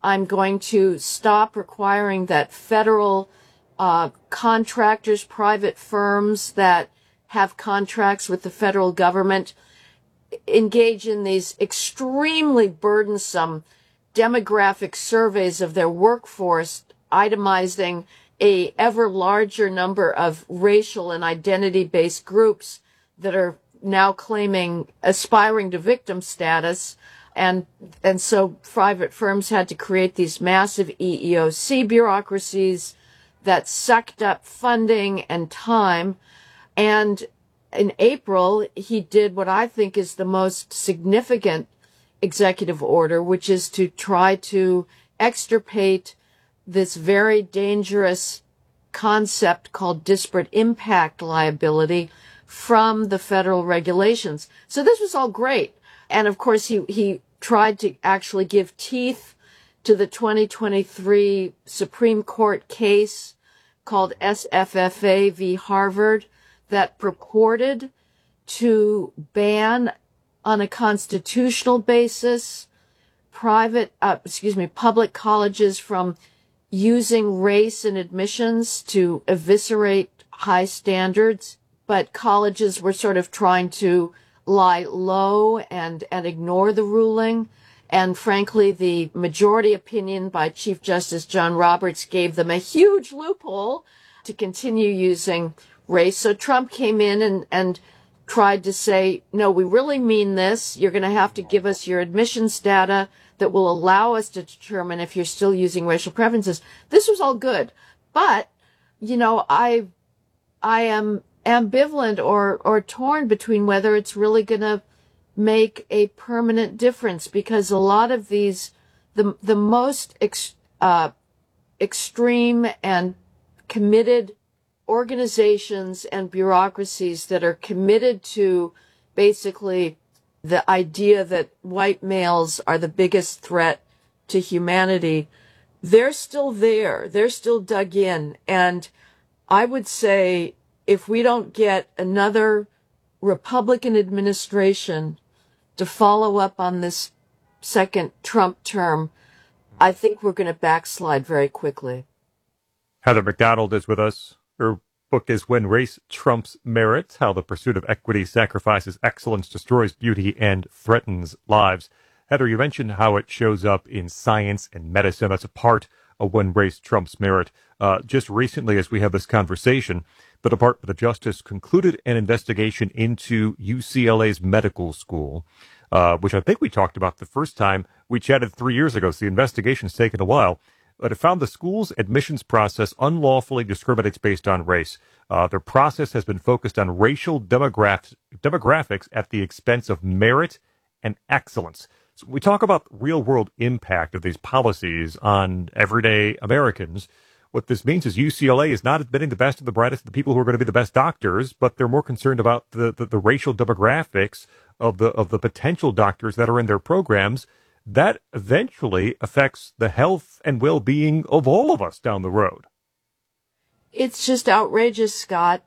I'm going to stop requiring that federal contractors, private firms that have contracts with the federal government engage in these extremely burdensome demographic surveys of their workforce, itemizing a ever larger number of racial and identity-based groups that are now aspiring to victim status. And so private firms had to create these massive EEOC bureaucracies that sucked up funding and time. And in April, he did what I think is the most significant executive order, which is to try to extirpate this very dangerous concept called disparate impact liability from the federal regulations. So this was all great. And of course, he tried to actually give teeth to the 2023 Supreme Court case called SFFA v. Harvard that purported to ban on a constitutional basis public colleges from using race in admissions to eviscerate high standards, but colleges were sort of trying to lie low and ignore the ruling. And frankly, the majority opinion by Chief Justice John Roberts gave them a huge loophole to continue using race. So Trump came in and tried to say, no, we really mean this. You're going to have to give us your admissions data that will allow us to determine if you're still using racial preferences. This was all good. But, I am ambivalent or torn between whether it's really going to make a permanent difference, because a lot of these, the most extreme and committed organizations and bureaucracies that are committed to basically the idea that white males are the biggest threat to humanity, they're still there. They're still dug in. And I would say if we don't get another Republican administration to follow up on this second Trump term, I think we're going to backslide very quickly. Heather Mac Donald is with us. Her book is When Race Trumps Merit: How the Pursuit of Equity Sacrifices Excellence, Destroys Beauty, and Threatens Lives. Heather, you mentioned how it shows up in science and medicine. That's a part of When Race Trumps Merit. Just recently, as we have this conversation, the Department of Justice concluded an investigation into UCLA's medical school, which I think we talked about the first time we chatted 3 years ago. So the investigation's taken a while. But it found the school's admissions process unlawfully discriminates based on race. Their process has been focused on racial demographics at the expense of merit and excellence. So we talk about real-world impact of these policies on everyday Americans. What this means is UCLA is not admitting the best and the brightest of the people who are going to be the best doctors, but they're more concerned about the racial demographics of the potential doctors that are in their programs. That eventually affects the health and well-being of all of us down the road. It's just outrageous, Scott.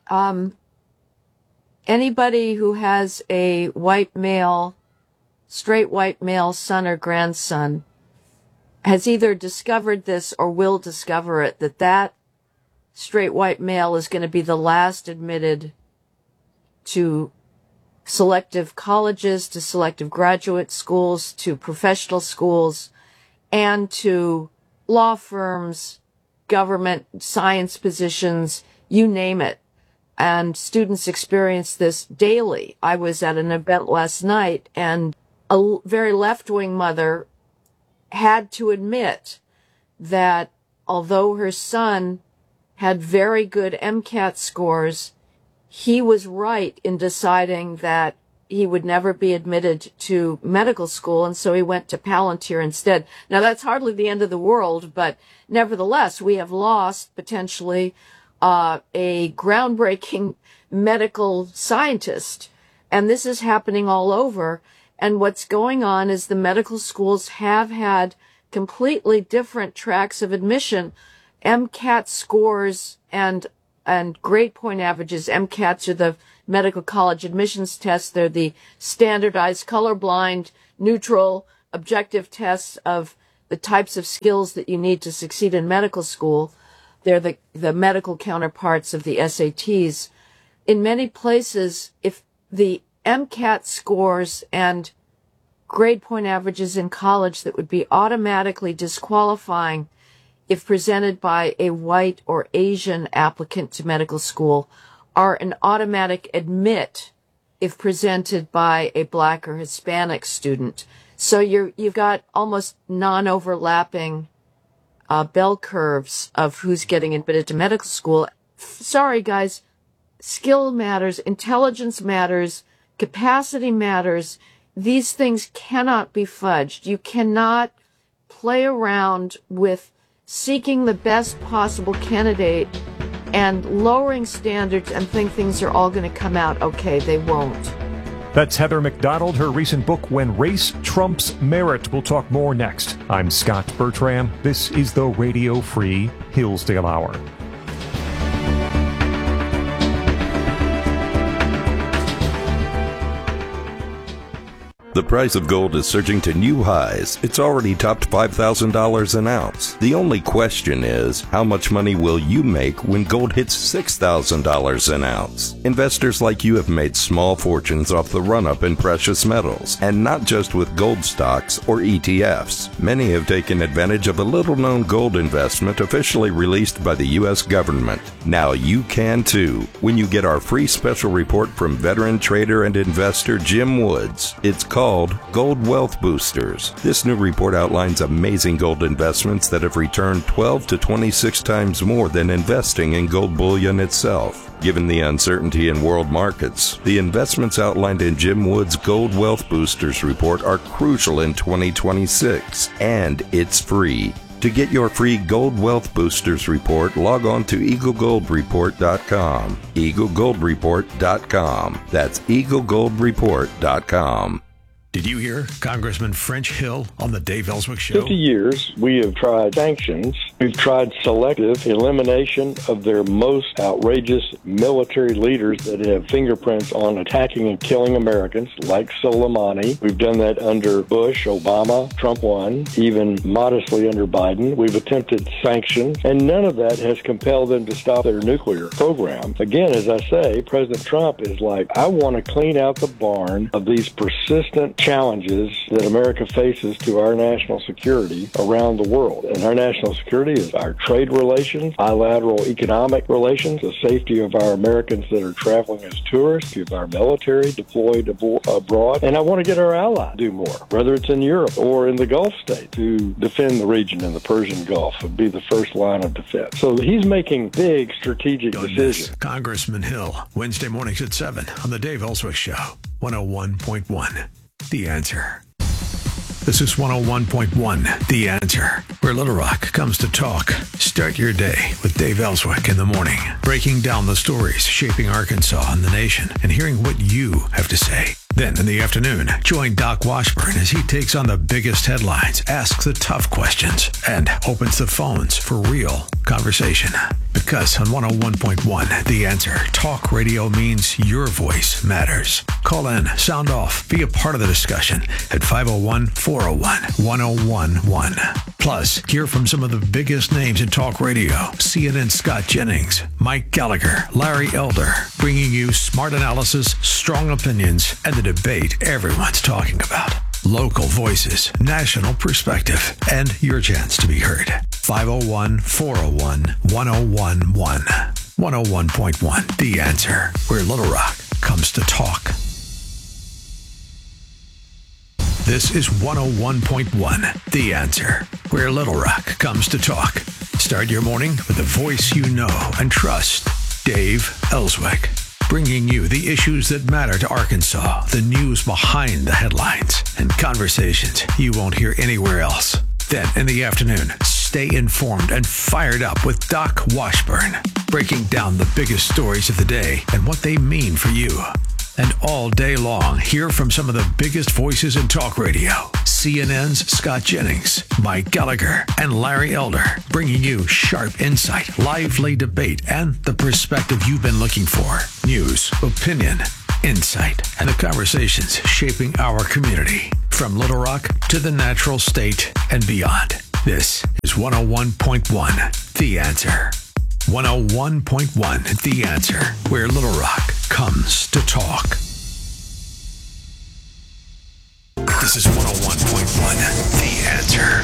Anybody who has a straight white male son or grandson has either discovered this or will discover it, that straight white male is going to be the last admitted to selective colleges, to selective graduate schools, to professional schools, and to law firms, government, science positions, you name it. And students experience this daily. I was at an event last night, and a very left-wing mother had to admit that although her son had very good MCAT scores, he was right in deciding that he would never be admitted to medical school, and so he went to Palantir instead. Now, that's hardly the end of the world, but nevertheless, we have lost potentially a groundbreaking medical scientist, and this is happening all over. And what's going on is the medical schools have had completely different tracks of admission. MCAT scores and grade point averages. MCATs are the medical college admissions tests. They're the standardized colorblind, neutral, objective tests of the types of skills that you need to succeed in medical school. They're the medical counterparts of the SATs. In many places, if the MCAT scores and grade point averages in college that would be automatically disqualifying if presented by a white or Asian applicant to medical school are an automatic admit if presented by a black or Hispanic student. So you've got almost non-overlapping bell curves of who's getting admitted to medical school. Sorry, guys, skill matters, intelligence matters, capacity matters. These things cannot be fudged. You cannot play around with seeking the best possible candidate and lowering standards and think things are all going to come out okay. They won't. That's Heather Mac Donald. Her recent book, When Race Trumps Merit. We'll talk more next. I'm Scott Bertram. This is the Radio Free Hillsdale Hour. The price of gold is surging to new highs. It's already topped $5,000 an ounce. The only question is, how much money will you make when gold hits $6,000 an ounce? Investors like you have made small fortunes off the run-up in precious metals, and not just with gold stocks or ETFs. Many have taken advantage of a little-known gold investment officially released by the U.S. government. Now you can too, when you get our free special report from veteran trader and investor Jim Woods. It's called Gold Wealth Boosters. This new report outlines amazing gold investments that have returned 12 to 26 times more than investing in gold bullion itself. Given the uncertainty in world markets, the investments outlined in Jim Woods' Gold Wealth Boosters report are crucial in 2026, and it's free. To get your free Gold Wealth Boosters report, log on to EagleGoldReport.com. EagleGoldReport.com. That's EagleGoldReport.com. Did you hear Congressman French Hill on the Dave Ellswick Show? 50 years, we have tried sanctions. We've tried selective elimination of their most outrageous military leaders that have fingerprints on attacking and killing Americans, like Soleimani. We've done that under Bush, Obama, Trump 1, even modestly under Biden. We've attempted sanctions, and none of that has compelled them to stop their nuclear program. Again, as I say, President Trump is like, I want to clean out the barn of these persistent challenges that America faces to our national security around the world. And our national security is our trade relations, bilateral economic relations, the safety of our Americans that are traveling as tourists, of our military deployed abroad. And I want to get our allies to do more, whether it's in Europe or in the Gulf states, to defend the region in the Persian Gulf would be the first line of defense. So he's making big strategic decisions. Congressman Hill, Wednesday mornings at 7 on the Dave Ellswick Show, 101.1. The Answer. This is 101.1 The Answer, where Little Rock comes to talk. Start your day with Dave Ellswick in the morning, breaking down the stories shaping Arkansas and the nation and hearing what you have to say. Then in the afternoon, join Doc Washburn as he takes on the biggest headlines, asks the tough questions, and opens the phones for real conversation. Because on 101.1 The Answer, talk radio means your voice matters. Call in, sound off, be a part of the discussion at 501-401-1011. Plus, hear from some of the biggest names in talk radio. CNN Scott Jennings, Mike Gallagher, Larry Elder, bringing you smart analysis, strong opinions, and the debate everyone's talking about. Local voices, national perspective, and your chance to be heard. 501-401-1011. 101.1 The Answer, where Little Rock comes to talk. This is 101.1 The Answer, where Little Rock comes to talk. Start your morning with a voice you know and trust. Dave Ellswick, bringing you the issues that matter to Arkansas, the news behind the headlines, and conversations you won't hear anywhere else. Then in the afternoon, stay informed and fired up with Doc Washburn, breaking down the biggest stories of the day and what they mean for you. And all day long, hear from some of the biggest voices in talk radio. CNN's Scott Jennings, Mike Gallagher, and Larry Elder, bringing you sharp insight, lively debate, and the perspective you've been looking for. News, opinion, insight, and the conversations shaping our community. From Little Rock to the natural state and beyond. This is 101.1 The Answer. 101.1 The Answer, where Little Rock comes to talk. This is 101.1 The Answer.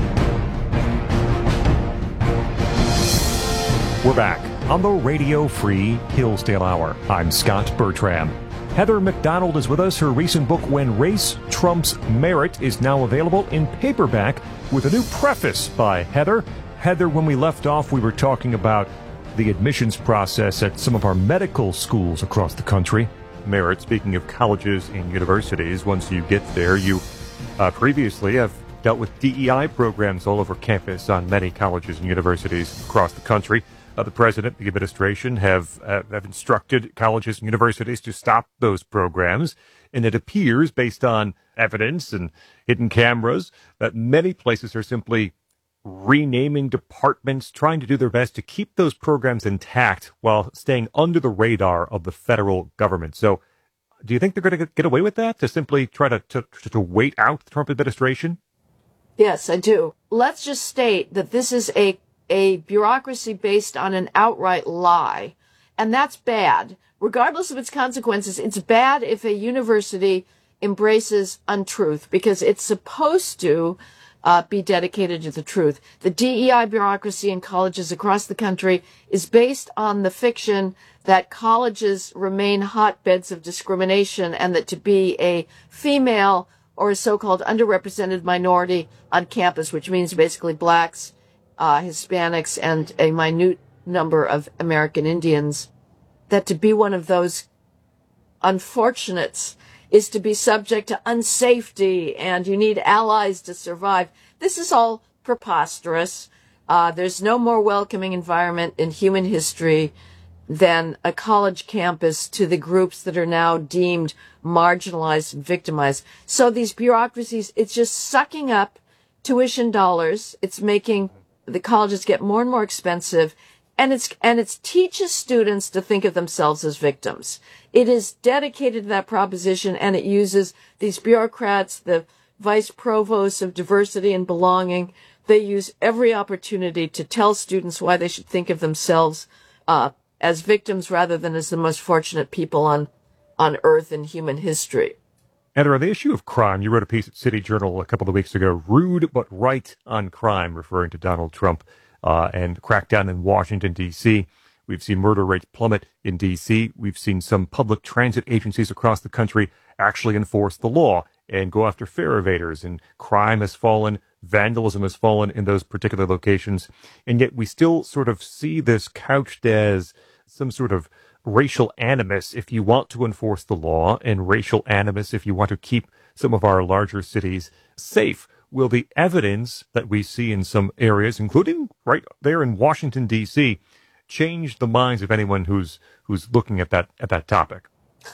We're back on the Radio Free Hillsdale Hour. I'm Scott Bertram. Heather McDonald is with us. Her recent book, When Race Trumps Merit, is now available in paperback with a new preface by Heather. Heather, when we left off, we were talking about the admissions process at some of our medical schools across the country. Merit, speaking of colleges and universities, once you get there, you previously have dealt with DEI programs all over campus on many colleges and universities across the country. The president, the administration have instructed colleges and universities to stop those programs. And it appears, based on evidence and hidden cameras, that many places are simply renaming departments, trying to do their best to keep those programs intact while staying under the radar of the federal government. So do you think they're going to get away with that, to simply try to wait out the Trump administration? Yes, I do. Let's just state that this is a bureaucracy based on an outright lie, and that's bad. Regardless of its consequences, it's bad if a university embraces untruth, because it's supposed to be dedicated to the truth. The DEI bureaucracy in colleges across the country is based on the fiction that colleges remain hotbeds of discrimination, and that to be a female or a so-called underrepresented minority on campus, which means basically blacks, Hispanics, and a minute number of American Indians, that to be one of those unfortunates is to be subject to unsafety, and you need allies to survive. This is all preposterous. There's no more welcoming environment in human history than a college campus to the groups that are now deemed marginalized and victimized. So these bureaucracies, it's just sucking up tuition dollars. It's making the colleges get more and more expensive, and it's teaches students to think of themselves as victims. It is dedicated to that proposition, and it uses these bureaucrats, the vice provosts of diversity and belonging. They use every opportunity to tell students why they should think of themselves as victims rather than as the most fortunate people on earth in human history. Heather, on the issue of crime, you wrote a piece at City Journal a couple of weeks ago, Rude but Right on Crime, referring to Donald Trump and crackdown in Washington, D.C. We've seen murder rates plummet in D.C. We've seen some public transit agencies across the country actually enforce the law and go after fare evaders, and crime has fallen, vandalism has fallen in those particular locations. And yet we still sort of see this couched as some sort of racial animus if you want to enforce the law, and racial animus if you want to keep some of our larger cities safe. Will the evidence that we see in some areas, including right there in Washington, D.C., change the minds of anyone who's looking at that topic?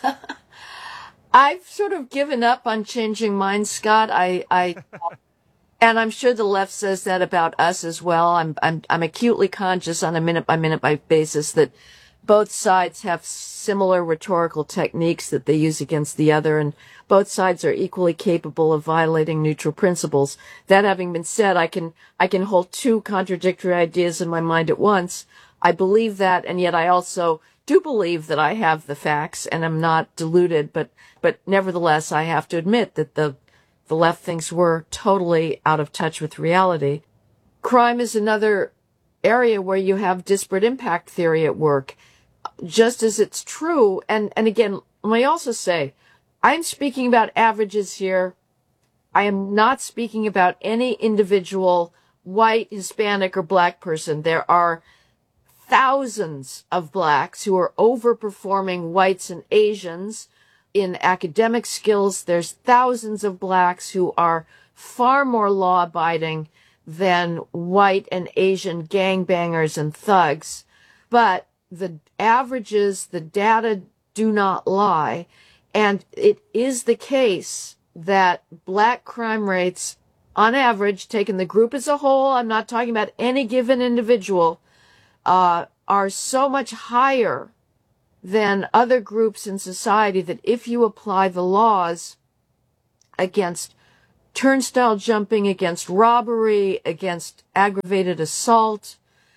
I've sort of given up on changing minds, Scott. I and I'm sure the left says that about us as well. I'm acutely conscious on a minute by minute basis that both sides have similar rhetorical techniques that they use against the other, and both sides are equally capable of violating neutral principles. That having been said, I can hold two contradictory ideas in my mind at once. I believe that, and yet I also do believe that I have the facts and I'm not deluded, but nevertheless I have to admit that the left thinks we're totally out of touch with reality. Crime is another area where you have disparate impact theory at work. Just as it's true, and again, let me also say, I'm speaking about averages here. I am not speaking about any individual white, Hispanic, or black person. There are thousands of blacks who are overperforming whites and Asians in academic skills. There's thousands of blacks who are far more law-abiding than white and Asian gangbangers and thugs. But the averages, the data do not lie. And it is the case that black crime rates, on average, taking the group as a whole, I'm not talking about any given individual, are so much higher than other groups in society that if you apply the laws against turnstile jumping, against robbery, against aggravated assault.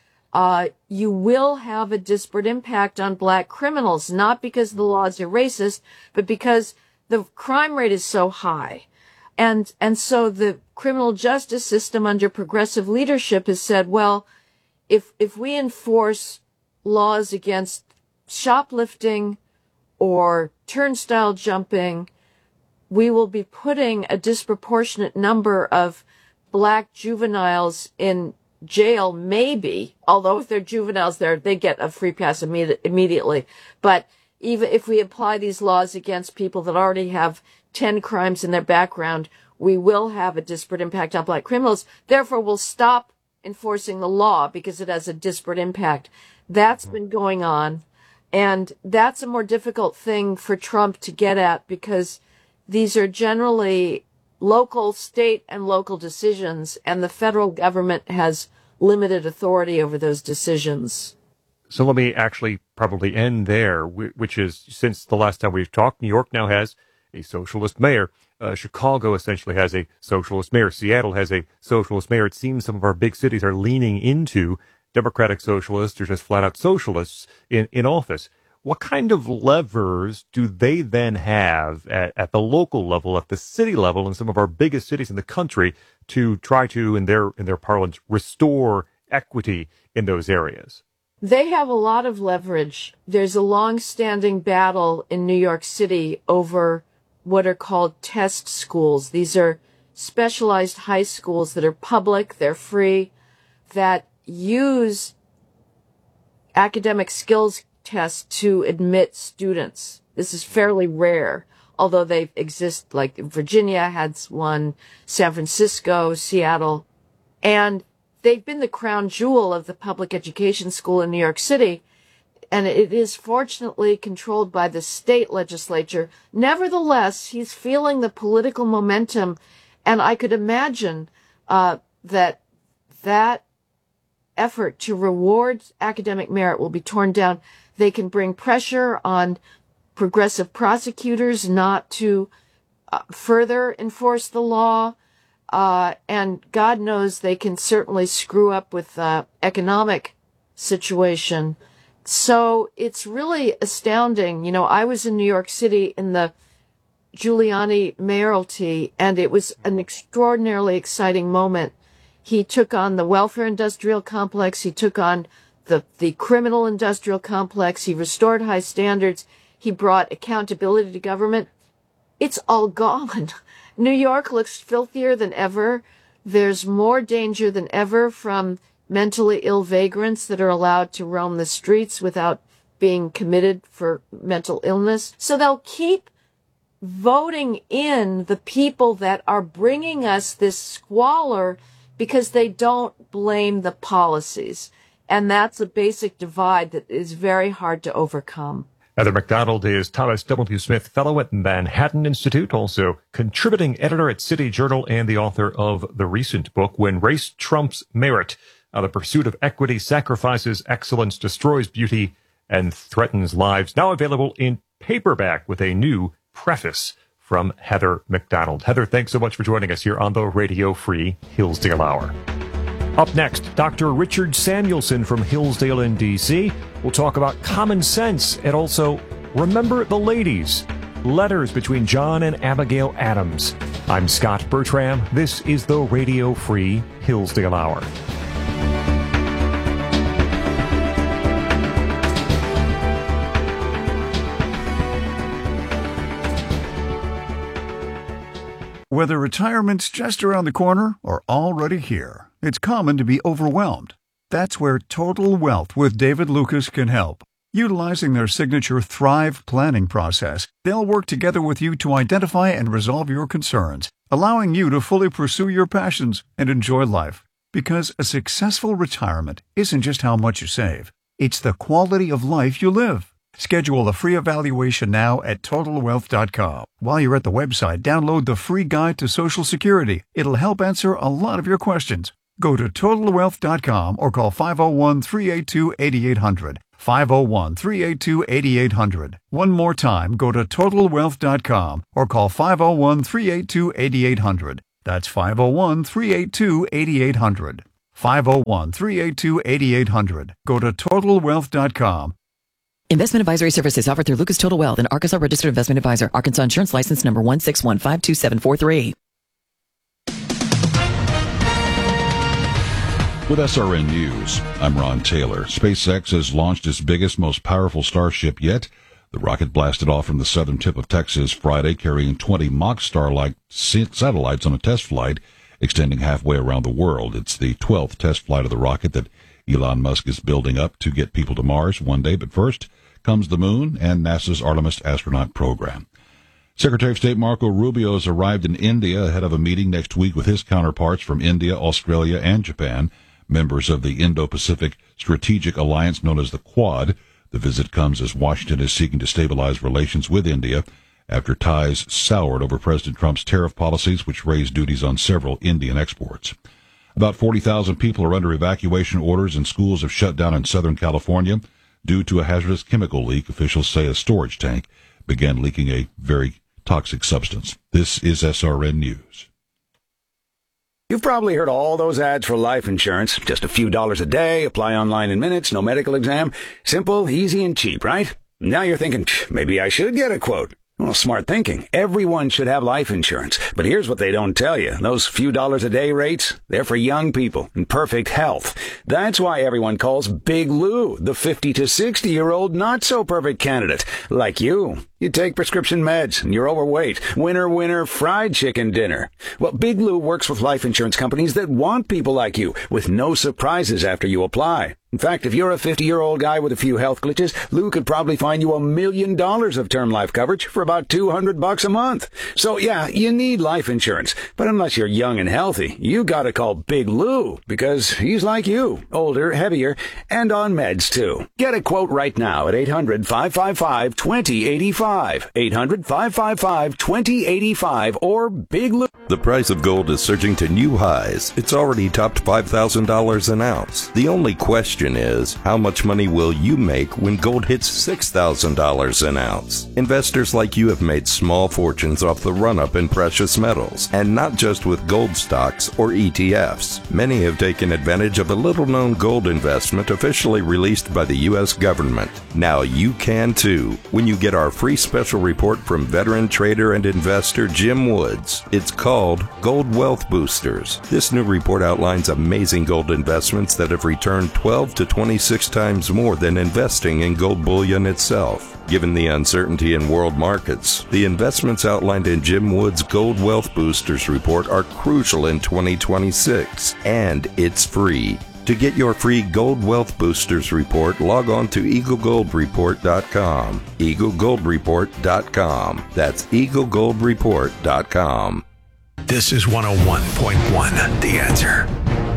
You will have a disparate impact on black criminals, not because the laws are racist, but because the crime rate is so high. And so the criminal justice system under progressive leadership has said, well, if we enforce laws against shoplifting or turnstile jumping, we will be putting a disproportionate number of black juveniles in jail, maybe, although if they're juveniles, they get a free pass immediately. But even if we apply these laws against people that already have 10 crimes in their background, we will have a disparate impact on black criminals. Therefore, we'll stop enforcing the law because it has a disparate impact. That's been going on. And that's a more difficult thing for Trump to get at because these are generally local, state, and local decisions, and the federal government has limited authority over those decisions. So let me actually probably end there, which is, since the last time we've talked, New York now has a socialist mayor. Chicago essentially has a socialist mayor. Seattle has a socialist mayor. It seems some of our big cities are leaning into democratic socialists or just flat out socialists in office. What kind of levers do they then have at the local level, at the city level, in some of our biggest cities in the country to try to, in their parlance, restore equity in those areas? They have a lot of leverage. There's a long-standing battle in New York City over what are called test schools. These are specialized high schools that are public, they're free, that use academic skills tests to admit students. This is fairly rare, although they exist, like Virginia has one, San Francisco, Seattle, and they've been the crown jewel of the public education school in New York City, and it is fortunately controlled by the state legislature. Nevertheless, he's feeling the political momentum, and I could imagine that effort to reward academic merit will be torn down. They can bring pressure on progressive prosecutors not to further enforce the law. And God knows they can certainly screw up with the economic situation. So it's really astounding. You know, I was in New York City in the Giuliani mayoralty, and it was an extraordinarily exciting moment. He took on the welfare industrial complex. He took on the criminal industrial complex. He restored high standards. He brought accountability to government. It's all gone. New York looks filthier than ever. There's more danger than ever from mentally ill vagrants that are allowed to roam the streets without being committed for mental illness. So they'll keep voting in the people that are bringing us this squalor because they don't blame the policies. And that's a basic divide that is very hard to overcome. Heather Mac Donald is Thomas W. Smith Fellow at Manhattan Institute, also contributing editor at City Journal and the author of the recent book, When Race Trumps Merit, How the Pursuit of Equity Sacrifices Excellence, Destroys Beauty, and Threatens Lives. Now available in paperback with a new preface from Heather Mac Donald. Heather, thanks so much for joining us here on the Radio Free Hillsdale Hour. Up next, Dr. Richard Samuelson from Hillsdale in D.C. will talk about common sense and also Remember the Ladies, letters between John and Abigail Adams. I'm Scott Bertram. This is the Radio Free Hillsdale Hour. Whether retirement's just around the corner or already here, it's common to be overwhelmed. That's where Total Wealth with David Lucas can help. Utilizing their signature Thrive planning process, they'll work together with you to identify and resolve your concerns, allowing you to fully pursue your passions and enjoy life. Because a successful retirement isn't just how much you save, it's the quality of life you live. Schedule a free evaluation now at TotalWealth.com. While you're at the website, download the free guide to Social Security. It'll help answer a lot of your questions. Go to TotalWealth.com or call 501-382-8800. 501-382-8800. One more time, go to TotalWealth.com or call 501-382-8800. That's 501-382-8800. 501-382-8800. Go to TotalWealth.com. Investment advisory services offered through Lucas Total Wealth, an Arkansas registered investment advisor. Arkansas Insurance License number 161522743. With SRN News, I'm Ron Taylor. SpaceX has launched its biggest, most powerful Starship yet. The rocket blasted off from the southern tip of Texas Friday, carrying 20 mock Starlike satellites on a test flight, extending halfway around the world. It's the 12th test flight of the rocket that Elon Musk is building up to get people to Mars one day. But first comes the moon and NASA's Artemis astronaut program. Secretary of State Marco Rubio has arrived in India ahead of a meeting next week with his counterparts from India, Australia, and Japan, members of the Indo-Pacific Strategic Alliance known as the Quad. The visit comes as Washington is seeking to stabilize relations with India after ties soured over President Trump's tariff policies, which raised duties on several Indian exports. About 40,000 people are under evacuation orders, and schools have shut down in Southern California due to a hazardous chemical leak. Officials say a storage tank began leaking a very toxic substance. This is SRN News. You've probably heard all those ads for life insurance. Just a few dollars a day, apply online in minutes, no medical exam. Simple, easy, and cheap, right? Now you're thinking, maybe I should get a quote. Well, smart thinking. Everyone should have life insurance. But here's what they don't tell you. Those few dollars a day rates, they're for young people in perfect health. That's why everyone calls Big Lou the 50 to 60-year-old not-so-perfect candidate. Like you. You take prescription meds, and you're overweight. Winner, winner, fried chicken dinner. Well, Big Lou works with life insurance companies that want people like you, with no surprises after you apply. In fact, if you're a 50-year-old guy with a few health glitches, Lou could probably find you $1 million of term life coverage for about $200 a month. So yeah, you need life insurance. But unless you're young and healthy, you gotta call Big Lou, because he's like you, older, heavier, and on meds too. Get a quote right now at 800-555-2085. 800-555-2085 or Big Lou. The price of gold is surging to new highs. It's already topped $5,000 an ounce. The only question is, how much money will you make when gold hits $6,000 an ounce? Investors like you have made small fortunes off the run-up in precious metals, and not just with gold stocks or ETFs. Many have taken advantage of a little-known gold investment officially released by the U.S. government. Now you can too, when you get our free special report from veteran trader and investor Jim Woods. It's called Gold Wealth Boosters. This new report outlines amazing gold investments that have returned 12 to 26 times more than investing in gold bullion itself. Given the uncertainty in world markets, the investments outlined in Jim Woods' Gold Wealth Boosters report are crucial in 2026, and it's free. To get your free Gold Wealth Boosters report, log on to EagleGoldReport.com. EagleGoldReport.com. That's EagleGoldReport.com. This is 101.1 The Answer.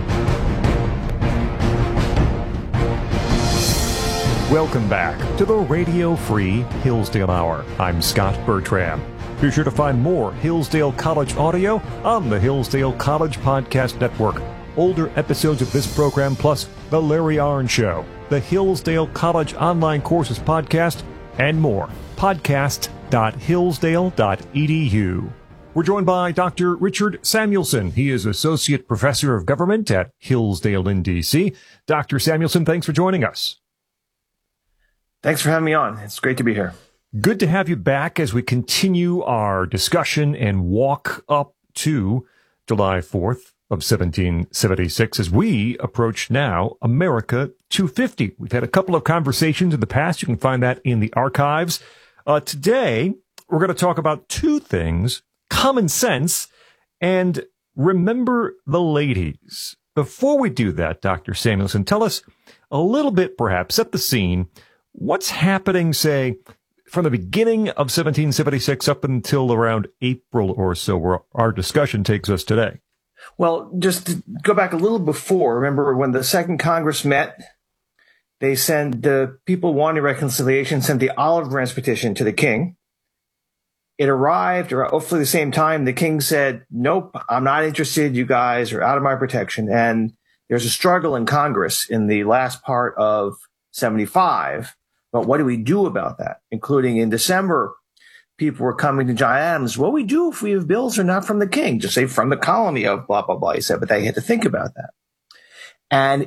Welcome back to the Radio Free Hillsdale Hour. I'm Scott Bertram. Be sure to find more Hillsdale College audio on the Hillsdale College Podcast Network. Older episodes of this program, plus The Larry Arnn Show, the Hillsdale College Online Courses Podcast, and more. Podcast.hillsdale.edu. We're joined by Dr. Richard Samuelson. He is Associate Professor of Government at Hillsdale in D.C. Dr. Samuelson, thanks for joining us. Thanks for having me on. It's great to be here. Good to have you back as we continue our discussion and walk up to July 4th of 1776 as we approach now America 250. We've had a couple of conversations in the past. You can find that in the archives. Today, we're going to talk about two things: common sense and remember the ladies. Before we do that, Dr. Samuelson, tell us a little bit, perhaps, set the scene. What's happening, say, from the beginning of 1776 up until around April or so, where our discussion takes us today? Well, just to go back a little before, remember when the Second Congress met, they sent the people wanting reconciliation, sent the olive branch petition to the king. It arrived around hopefully the same time. The king said, nope, I'm not interested. You guys are out of my protection. And there's a struggle in Congress in the last part of 75. But what do we do about that? Including in December, people were coming to John Adams. What do we do if we have bills that are not from the king? Just say from the colony of blah, blah, blah. He said, but they had to think about that. And